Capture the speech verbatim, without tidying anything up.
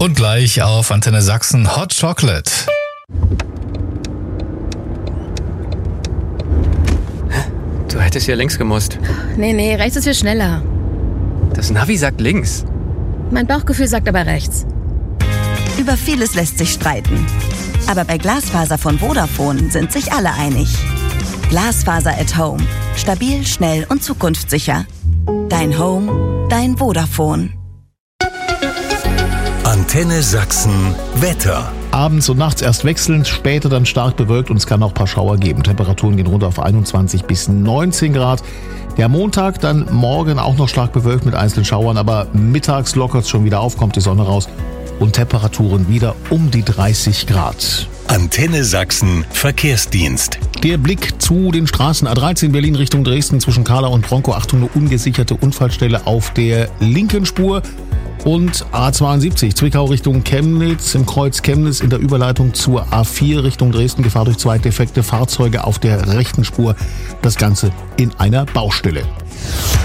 Und gleich auf Antenne Sachsen Hot Chocolate. Du hättest hier links gemusst. Nee, nee, rechts ist viel schneller. Das Navi sagt links. Mein Bauchgefühl sagt aber rechts. Über vieles lässt sich streiten. Aber bei Glasfaser von Vodafone sind sich alle einig. Glasfaser at Home. Stabil, schnell und zukunftssicher. Dein Home, dein Vodafone. Antenne Sachsen Wetter. Abends und nachts erst wechselnd, später dann stark bewölkt und es kann auch ein paar Schauer geben. Temperaturen gehen runter auf einundzwanzig bis neunzehn Grad. Der Montag dann morgen auch noch stark bewölkt mit einzelnen Schauern, aber mittags lockert es schon wieder auf, kommt die Sonne raus und Temperaturen wieder um die dreißig Grad. Antenne Sachsen Verkehrsdienst. Der Blick zu den Straßen A dreizehn Berlin Richtung Dresden zwischen Kahlau und Bronkow. Achtung, eine ungesicherte Unfallstelle auf der linken Spur. Und A zweiundsiebzig Zwickau Richtung Chemnitz im Kreuz Chemnitz in der Überleitung zur A vier Richtung Dresden. Gefahr durch zwei defekte Fahrzeuge auf der rechten Spur. Das Ganze in einer Baustelle.